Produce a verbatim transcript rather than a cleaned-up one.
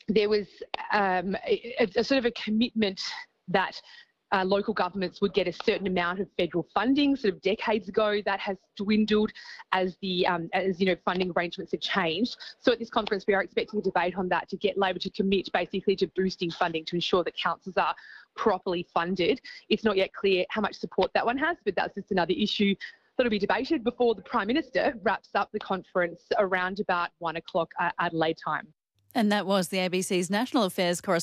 there was um, a, a sort of a commitment that uh, local governments would get a certain amount of federal funding. Sort of decades ago, that has dwindled as the um, as you know funding arrangements have changed. So at this conference, we are expecting a debate on that to get Labor to commit basically to boosting funding to ensure that councils are properly funded. It's not yet clear how much support that one has, but that's just another issue that'll be debated before the Prime Minister wraps up the conference around about one o'clock uh, Adelaide time. And that was the A B C's National Affairs correspondent